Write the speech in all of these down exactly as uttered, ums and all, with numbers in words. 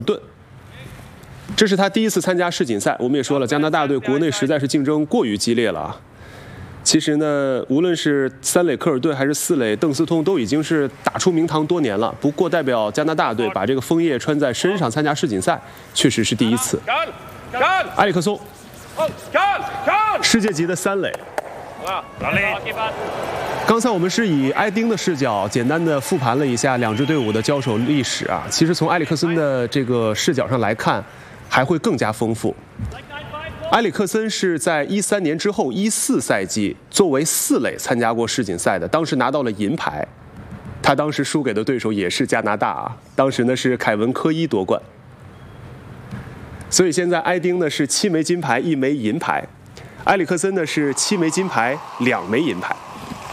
顿。这是他第一次参加世锦赛。我们也说了，加拿大队国内实在是竞争过于激烈了啊。其实呢，无论是三垒科尔顿还是四垒邓斯通，都已经是打出名堂多年了。不过，代表加拿大队把这个枫叶穿在身上参加世锦赛，确实是第一次。埃里克松，世界级的三垒。刚才我们是以埃丁的视角简单的复盘了一下两支队伍的交手历史啊。其实从埃里克森的这个视角上来看，还会更加丰富。埃里克森是在一三年之后一四赛季作为四垒参加过世锦赛的，当时拿到了银牌。他当时输给的对手也是加拿大啊，当时呢是凯文科伊夺冠。所以现在埃丁呢是七枚金牌一枚银牌，埃里克森呢是七枚金牌两枚银牌。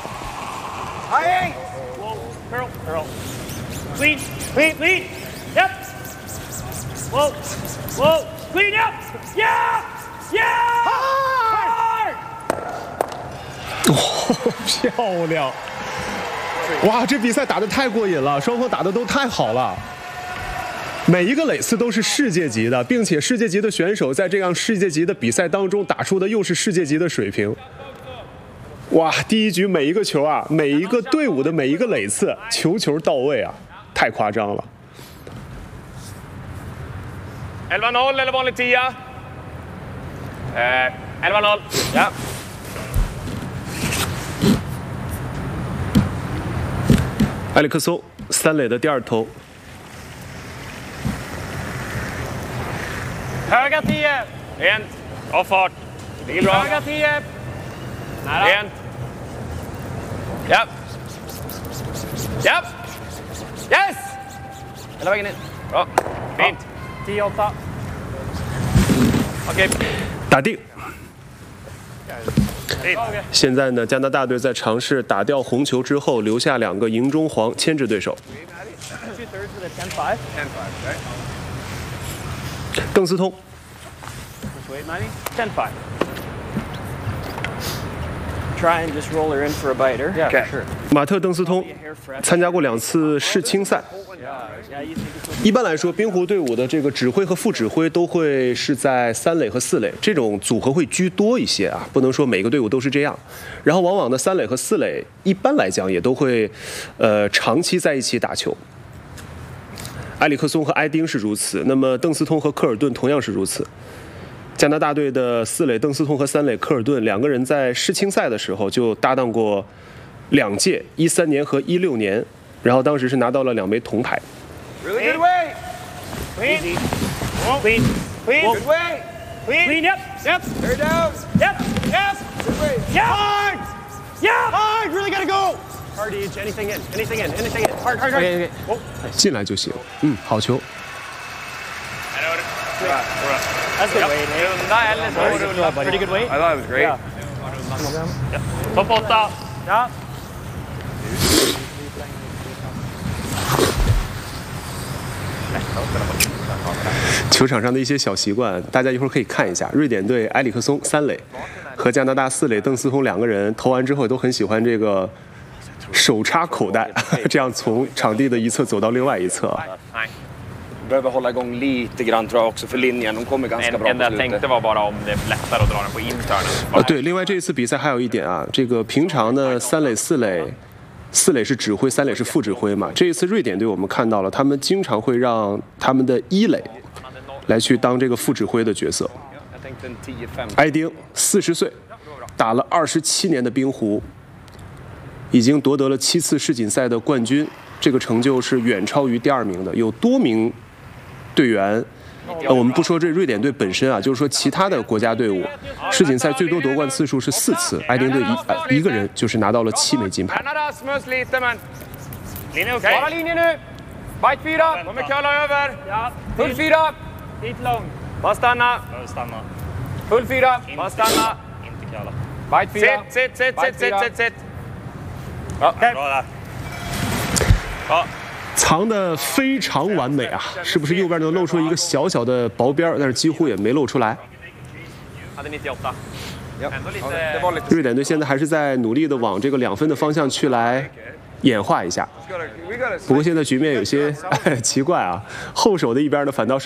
Curl, curl. Clean, clean, clean. Yep. Whoa, whoa. Clean up. Yeah, yeah. Hard. 哦，漂亮！哇，这比赛打得太过瘾了，双方打得都太好了。每一个垒次都是世界级的，并且世界级的选手在这样世界级的比赛当中打出的又是世界级的水平。哇，第一局每一个球啊，每一个队伍的每一个垒次，球球到位啊，太夸张了。 elva noll eller vanlig tia? Eh, elva noll. Ja. 埃里克松三垒的第二投。 Höga tio. Rent. Av fart. Ligger bra. Höga tio. Rent. Japp. Japp. Yes! Hela vägen in. Bra. Fint. tio åtta. Okej. 打定。现在呢，加拿大队在尝试打掉红球之后，留下两个银中黄牵制对手。邓斯通。 Try and just roll her in for a biter. Yeah, for sure. 马特·邓斯通参加过两次世青赛。一般来说，冰壶队伍的这个指挥和副指挥都会是在三垒和四垒这种组合会居多一些啊，不能说每个队伍都是这样。然后，往往的三垒和四垒一般来讲也都会，呃，长期在一起打球。埃里克松和埃丁是如此，那么邓斯通和科尔顿同样是如此。加拿大队的四垒邓斯通和三垒科尔顿两个人在世青赛的时候就搭档过两届，一三年和一六年，然后当时是拿到了两枚铜牌。 Really good way. Clean. Clean. Clean. Good way. Clean. Clean. Yep. Yep. There down. Yep. Yep. Good way. Yeah. Hard. Yeah. Hard. Really gotta go. Hard each. Anything in. Anything in. Anything in. Hard. Hard. Hard. Okay, okay. 进来就行。嗯，好球。 That's good weight. Hey? Pretty good weight. I thought it was great. Yeah. Top åtta. Ja. 球场上的一些小习惯，大家一会儿可以看一下。瑞典队埃里克松三垒和加拿大四垒邓斯通两个人投完之后都很喜欢这个手插口袋，这样从场地的一侧走到另外一侧。 behöver hålla igång lite grann tror jag också för linjen. De kommer ganska bra på slutet. Jag tänkte var bara om det är lättare att dra den på internen. 啊，对，另外这一次比赛还有一点啊，这个平常呢三垒四垒，四垒是指挥，三垒是副指挥嘛。这一次瑞典队我们看到了，他们经常会让他们的一垒来去当这个副指挥的角色。埃丁四十岁，打了二十七年的冰壶，已经夺得了七次世锦赛的冠军，这个成就是远超于第二名的，有多名。 队员，呃，我们不说这瑞典队本身啊，就是说其他的国家队伍，世锦赛最多夺冠次数是四次，埃丁队一、呃、一个人就是拿到了七枚金牌。 Bara linje nu. Bite fyra. Kommer curla över. Full fyra. Lite lång. Bara stanna. Stanna. Full fyra. Bara stanna. Inte curla. Bite fyra. Sitt, sitt, sitt, sitt, sitt, sitt. Ja, bra där. Ja. 藏得非常完美啊！是不是右边能露出一个小小的薄边，但是几乎也没露出来。瑞典队现在还是在努力的往这个两分的方向去来演化一下。不过现在局面有些奇怪啊，后手的一边呢反倒是。